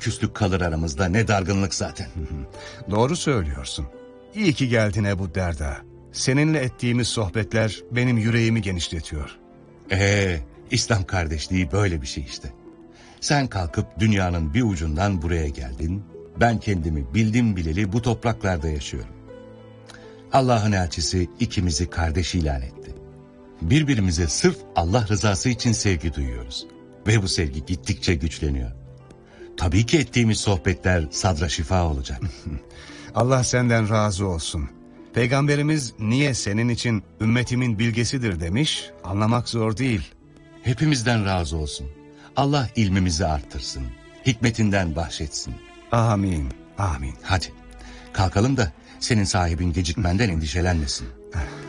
küslük kalır aramızda, ne dargınlık zaten. Doğru söylüyorsun. İyi ki geldin Ebu Derda. Seninle ettiğimiz sohbetler benim yüreğimi genişletiyor. İslam kardeşliği böyle bir şey işte. Sen kalkıp dünyanın bir ucundan buraya geldin. Ben kendimi bildim bileli bu topraklarda yaşıyorum. Allah'ın elçisi ikimizi kardeş ilan etti. Birbirimize sırf Allah rızası için sevgi duyuyoruz. Ve bu sevgi gittikçe güçleniyor. Tabii ki ettiğimiz sohbetler sadra şifa olacak. Allah senden razı olsun. Peygamberimiz niye senin için ümmetimin bilgesidir demiş, anlamak zor değil. Hepimizden razı olsun. Allah ilmimizi arttırsın. Hikmetinden bahşetsin. Amin, amin. Hadi kalkalım da senin sahibin gecikmenden endişelenmesin.